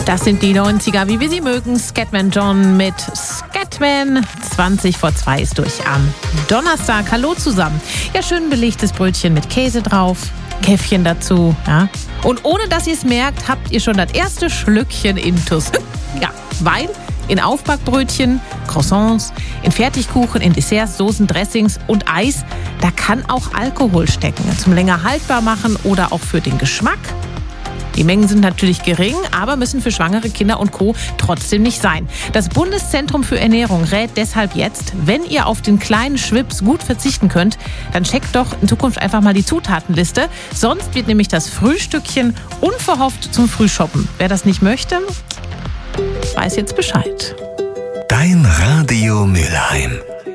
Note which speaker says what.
Speaker 1: Das sind die 90er, wie wir sie mögen. Scatman John mit Scatman. 2:20 ist durch am Donnerstag. Hallo zusammen. Ja, schön belegtes Brötchen mit Käse drauf. Käffchen dazu. Ja. Und ohne dass ihr es merkt, habt ihr schon das erste Schlückchen intus. Ja, weil in Aufbackbrötchen, Croissants, in Fertigkuchen, in Desserts, Soßen, Dressings und Eis, da kann auch Alkohol stecken. Zum länger haltbar machen oder auch für den Geschmack. Die Mengen sind natürlich gering, aber müssen für schwangere Kinder und Co. trotzdem nicht sein. Das Bundeszentrum für Ernährung rät deshalb jetzt, wenn ihr auf den kleinen Schwips gut verzichten könnt, dann checkt doch in Zukunft einfach mal die Zutatenliste. Sonst wird nämlich das Frühstückchen unverhofft zum Frühshoppen. Wer das nicht möchte, weiß jetzt Bescheid.
Speaker 2: Dein Radio Mülheim.